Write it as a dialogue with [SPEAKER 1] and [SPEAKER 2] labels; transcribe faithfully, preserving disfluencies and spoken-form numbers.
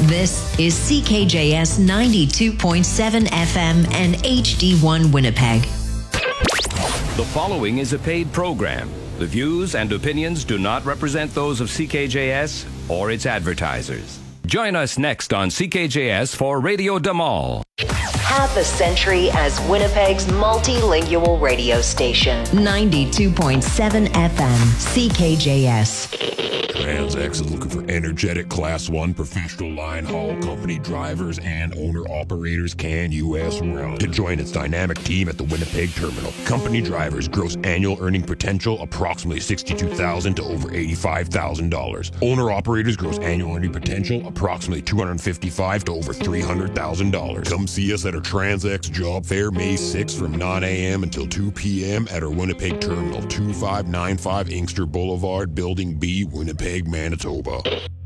[SPEAKER 1] This is C K J S ninety-two point seven F M and H D one Winnipeg.
[SPEAKER 2] The following is a paid program. The views and opinions do not represent those of C K J S or its advertisers. Join us next on C K J S for Radio Damal.
[SPEAKER 1] Half a century as Winnipeg's multilingual radio station. ninety-two point seven F M, C K J S.
[SPEAKER 3] TransX is looking for energetic Class one professional line haul company drivers and owner-operators can U S route to join its dynamic team at the Winnipeg terminal. Company drivers gross annual earning potential approximately sixty-two thousand dollars to over eighty-five thousand dollars. Owner-operators gross annual earning potential approximately two hundred fifty-five thousand dollars to over three hundred thousand dollars. Come see us at our TransX job fair May sixth from nine a.m. until two p.m. at our Winnipeg terminal, twenty-five ninety-five Inkster Boulevard, Building B, Winnipeg, Manitoba.